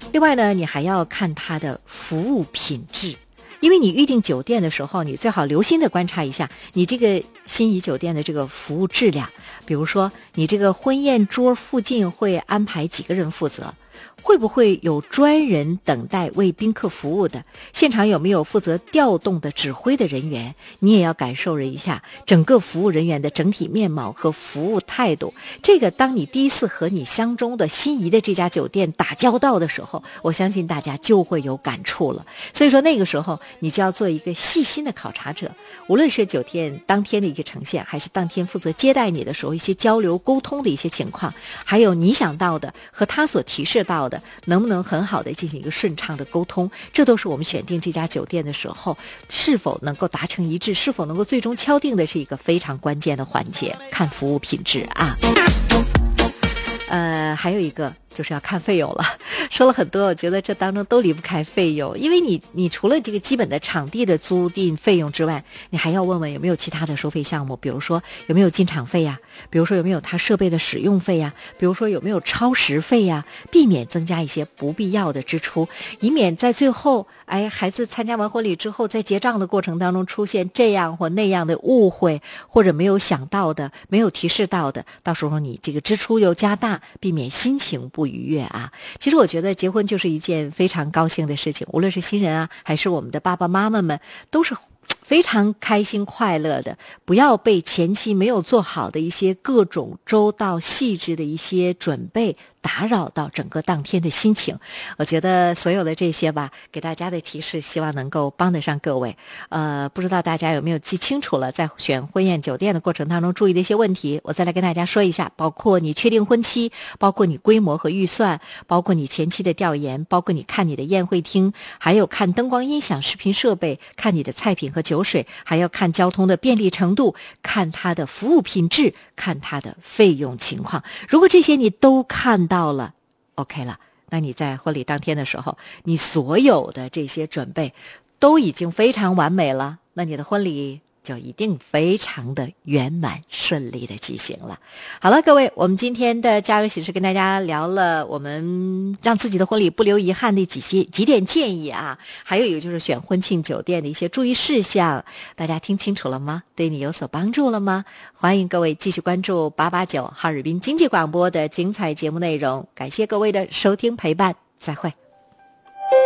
另外呢，你还要看它的服务品质。因为你预订酒店的时候，你最好留心的观察一下你这个心仪酒店的这个服务质量。比如说，你这个婚宴桌附近会安排几个人负责？会不会有专人等待为宾客服务的？现场有没有负责调动的指挥的人员？你也要感受一下整个服务人员的整体面貌和服务态度。这个当你第一次和你相中的心仪的这家酒店打交道的时候，我相信大家就会有感触了。所以说那个时候你就要做一个细心的考察者，无论是酒店当天的一个呈现，还是当天负责接待你的时候一些交流沟通的一些情况，还有你想到的和他所提示到的能不能很好的进行一个顺畅的沟通，这都是我们选定这家酒店的时候是否能够达成一致，是否能够最终敲定的是一个非常关键的环节，看服务品质啊。还有一个就是要看费用了。说了很多，我觉得这当中都离不开费用，因为你除了这个基本的场地的租赁费用之外，你还要问问有没有其他的收费项目，比如说有没有进场费呀，比如说有没有它设备的使用费呀，比如说有没有超时费呀，避免增加一些不必要的支出，以免在最后孩子参加完婚礼之后，在结账的过程当中出现这样或那样的误会，或者没有想到的，没有提示到的，到时候你这个支出又加大，避免心情不愉悦啊。其实我觉得结婚就是一件非常高兴的事情，无论是新人啊，还是我们的爸爸妈妈们，都是非常开心快乐的。不要被前期没有做好的一些各种周到细致的一些准备打扰到整个当天的心情。我觉得所有的这些吧，给大家的提示希望能够帮得上各位。不知道大家有没有记清楚了，在选婚宴酒店的过程当中注意的一些问题，我再来跟大家说一下，包括你确定婚期，包括你规模和预算，包括你前期的调研，包括你看你的宴会厅，还有看灯光音响视频设备，看你的菜品和酒水，还要看交通的便利程度，看它的服务品质，看它的费用情况。如果这些你都看到了 OK 了，那你在婚礼当天的时候，你所有的这些准备都已经非常完美了，那你的婚礼就一定非常的圆满顺利的举行了。好了，各位，我们今天的家有喜事跟大家聊了我们让自己的婚礼不留遗憾的几点建议啊，还有一个就是选婚庆酒店的一些注意事项，大家听清楚了吗？对你有所帮助了吗？欢迎各位继续关注889哈尔滨经济广播的精彩节目内容，感谢各位的收听陪伴，再会。